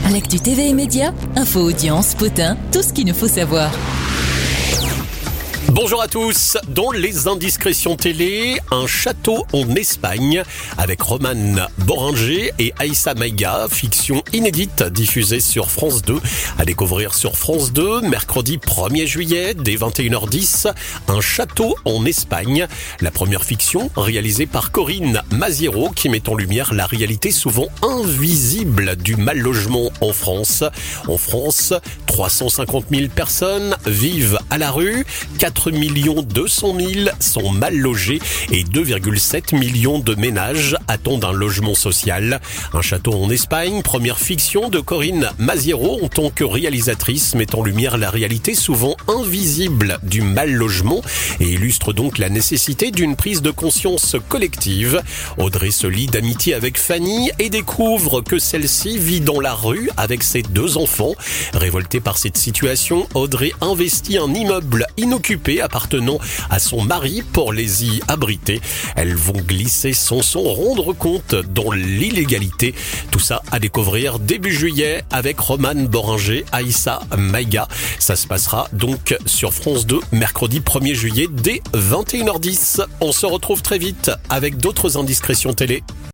L'actu TV et médias, info, audience, potin, tout ce qu'il nous faut savoir. Bonjour à tous. Dans les indiscrétions télé, un château en Espagne avec Romane Berenger et Aïssa Maïga, fiction inédite diffusée sur France 2. À découvrir sur France 2, mercredi 1er juillet, dès 21h10, un château en Espagne. La première fiction réalisée par Corinne Maziero qui met en lumière la réalité souvent invisible du mal logement en France. En France, 350 000 personnes vivent à la rue, 4 200 000 sont mal logés et 2,7 millions de ménages attendent un logement social. Un château en Espagne, première fiction de Corinne Maziero en tant que réalisatrice, met en lumière la réalité souvent invisible du mal logement et illustre donc la nécessité d'une prise de conscience collective. Audrey se lie d'amitié avec Fanny et découvre que celle-ci vit dans la rue avec ses 2 enfants. Révoltée par cette situation, Audrey investit un immeuble inoccupé appartenant à son mari pour les y abriter. Elles vont glisser sans s'en rendre compte dans l'illégalité. Tout ça à découvrir début juillet avec Romane Berenger, Aïssa Maïga. Ça se passera donc sur France 2 mercredi 1er juillet dès 21h10. On se retrouve très vite avec d'autres indiscrétions télé.